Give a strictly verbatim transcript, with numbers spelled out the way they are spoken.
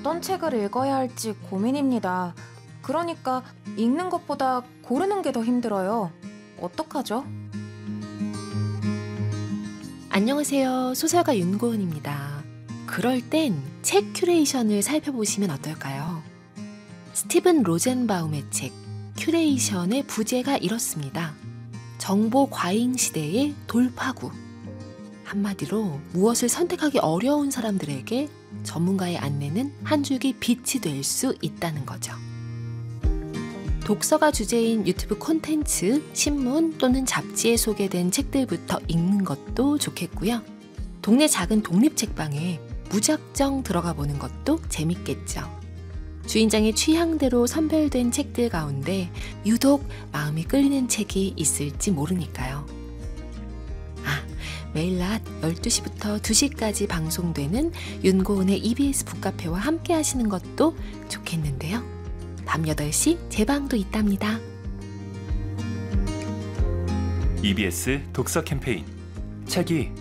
어떤 책을 읽어야 할지 고민입니다. 그러니까 읽는 것보다 고르는 게 더 힘들어요. 어떡하죠? 안녕하세요. 소설가 윤고은입니다. 그럴 땐 책 큐레이션을 살펴보시면 어떨까요? 스티븐 로젠바움의 책 큐레이션의 부제가 이렇습니다. 정보 과잉 시대의 돌파구. 한마디로 무엇을 선택하기 어려운 사람들에게 전문가의 안내는 한 줄기 빛이 될 수 있다는 거죠. 독서가 주제인 유튜브 콘텐츠, 신문 또는 잡지에 소개된 책들부터 읽는 것도 좋겠고요. 동네 작은 독립책방에 무작정 들어가 보는 것도 재밌겠죠. 주인장의 취향대로 선별된 책들 가운데 유독 마음이 끌리는 책이 있을지 모르니까요. 아, 매일 낮 열두 시부터 두 시까지 방송되는 윤고은의 이비에스 북카페와 함께 하시는 것도 좋겠는데요. 밤 여덟 시 제 방도 있답니다. 이비에스 독서 캠페인 책이